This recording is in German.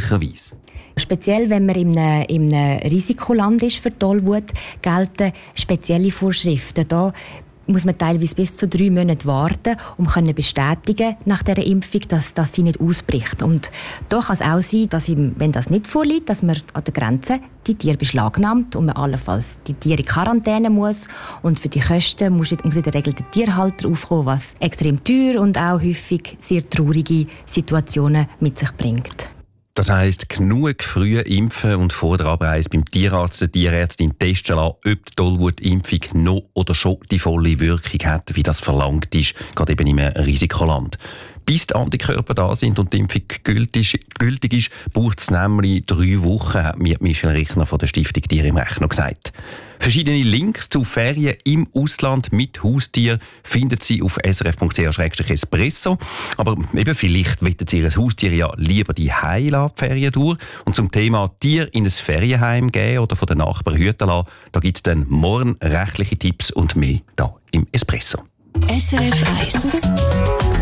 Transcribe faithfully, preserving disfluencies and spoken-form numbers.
möglicherweise. Speziell, wenn man in einem, in einem Risikoland ist für Tollwut, gelten spezielle Vorschriften. Da muss man teilweise bis zu drei Monate warten, um zu bestätigen nach dieser Impfung, dass, dass sie nicht ausbricht. Und da kann es auch sein, dass ihm, wenn das nicht vorliegt, dass man an der Grenze die Tiere beschlagnahmt und man allenfalls die Tiere in Quarantäne muss. Und für die Kosten muss, muss in der Regel der Tierhalter aufkommen, was extrem teuer und auch häufig sehr traurige Situationen mit sich bringt. Das heisst, genug früh impfen und vor der Abreise beim Tierarzt, der Tierärztin testen lassen, ob die Tollwutimpfung noch oder schon die volle Wirkung hat, wie das verlangt ist, gerade eben in einem Risikoland. Bis die Antikörper da sind und die Impfung gültig, gültig ist, braucht es nämlich drei Wochen, hat mir Michel Richner von der Stiftung Tier im Recht noch gesagt. Verschiedene Links zu Ferien im Ausland mit Haustier finden Sie auf s r f punkt c h slash espresso. Aber eben vielleicht wollen Sie Ihr Haustier ja lieber die Heim die Ferien durch. Und zum Thema Tier in ein Ferienheim geben oder von den Nachbarn hüten lassen, da gibt es dann morgen rechtliche Tipps und mehr da im Espresso. S R F eins